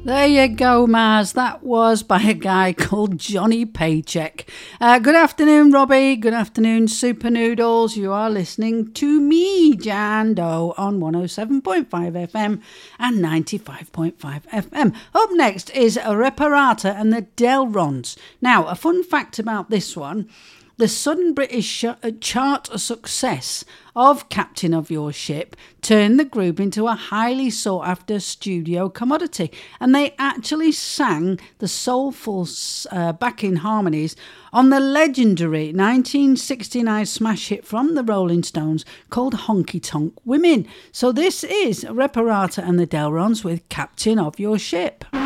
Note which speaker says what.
Speaker 1: There you go, Maz. That was by a guy called Johnny Paycheck. Good afternoon, Robbie. Good afternoon, Super Noodles. You are listening to me, Jan Doe, on 107.5 FM and 95.5 FM. Up next is Reparata and the Delrons. Now, a fun fact about this one. The sudden British chart success of Captain of Your Ship turned the group into a highly sought-after studio commodity, and they actually sang the soulful backing harmonies on the legendary 1969 smash hit from the Rolling Stones called Honky Tonk Women. So this is Reparata and the Delrons with Captain of Your Ship.